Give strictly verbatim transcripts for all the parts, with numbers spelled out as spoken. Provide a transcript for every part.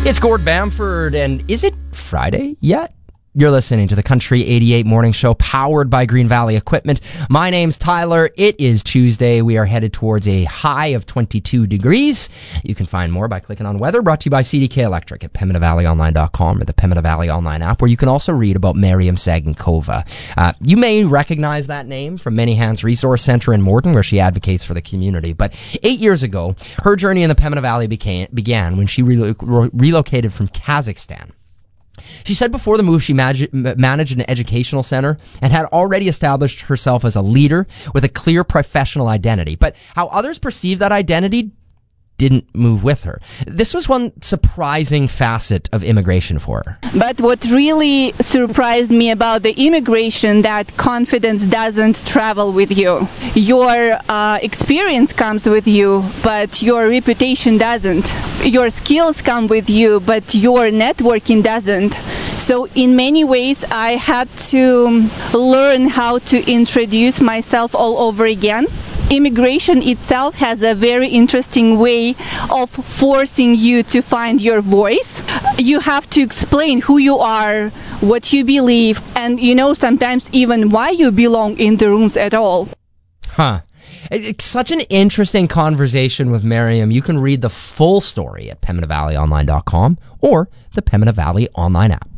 It's Gord Bamford, and is it Friday yet? You're listening to the Country eighty-eight Morning Show, powered by Green Valley Equipment. My name's Tyler. It is Tuesday. We are headed towards a high of twenty-two degrees. You can find more by clicking on weather, brought to you by C D K Electric at Pembina Valley Online dot com or the Pembina Valley Online app, where you can also read about Miriam Saginkova. Uh, you may recognize that name from Many Hands Resource Center in Morton, where she advocates for the community. But eight years ago, her journey in the Pembina Valley became, began when she re- re- relocated from Kazakhstan. She said before the move she managed, managed an educational center and had already established herself as a leader with a clear professional identity. But how others perceived that identity didn't move with her. This was one surprising facet of immigration for her. But what really surprised me about the immigration, that confidence doesn't travel with you. Your uh, experience comes with you, but your reputation doesn't. Your skills come with you, but your networking doesn't. So in many ways, I had to learn how to introduce myself all over again. Immigration itself has a very interesting way of forcing you to find your voice. You have to explain who you are, what you believe, and, you know, sometimes even why you belong in the rooms at all. Huh. It's such an interesting conversation with Miriam. You can read the full story at Pembina Valley Online dot com or the Pembina Valley Online app.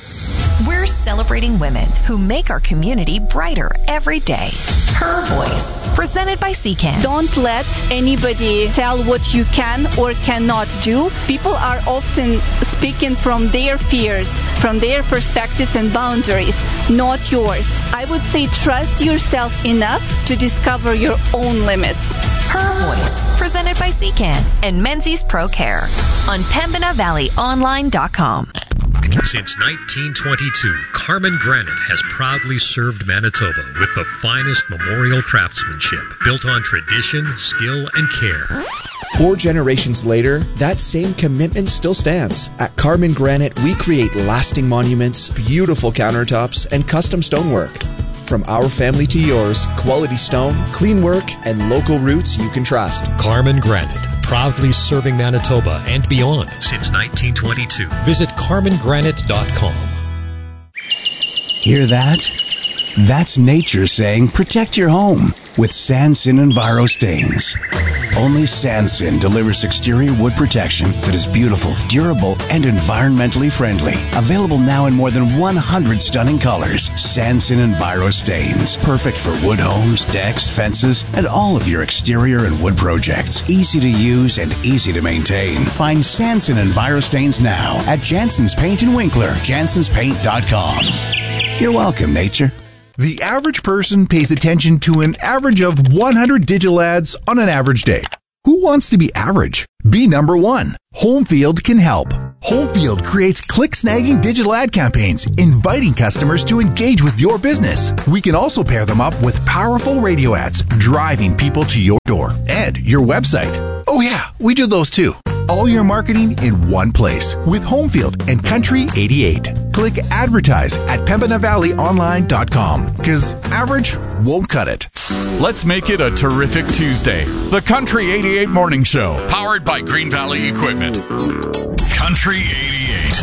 We're celebrating women who make our community brighter every day. Her Voice, presented by C C A N. Don't let anybody tell what you can or cannot do. People are often speaking from their fears, from their perspectives and boundaries, not yours. I would say trust yourself enough to discover your own limits. Her Voice, presented by C C A N and Menzies Pro Care on Pembina Valley Online dot com. Since nineteen twenty-two, Carmen Granite has proudly served Manitoba with the finest memorial craftsmanship built on tradition, skill, and care. Four generations later, that same commitment still stands. At Carmen Granite, we create lasting monuments, beautiful countertops, and custom stonework. From our family to yours, quality stone, clean work, and local roots you can trust. Carmen Granite, proudly serving Manitoba and beyond since nineteen twenty-two. Visit carmen granite dot com. Hear that? That's nature saying protect your home with Sansin Enviro stains. Only Sansin delivers exterior wood protection that is beautiful, durable, and environmentally friendly. Available now in more than one hundred stunning colors. Sansin Enviro stains. Perfect for wood homes, decks, fences, and all of your exterior and wood projects. Easy to use and easy to maintain. Find Sansin Enviro stains now at Jansen's Paint in Winkler. jansens paint dot com. You're welcome, nature. The average person pays attention to an average of one hundred digital ads on an average day. Who wants to be average? Be number one. Homefield can help. Homefield creates click-snagging digital ad campaigns, inviting customers to engage with your business. We can also pair them up with powerful radio ads, driving people to your door and your website. Oh yeah, we do those too. All your marketing in one place with Homefield and Country eighty-eight. Click advertise at Pembina Valley Online dot com, because average won't cut it. Let's make it a terrific Tuesday. The Country eighty-eight Morning Show, powered by Green Valley Equipment. Country eighty-eight.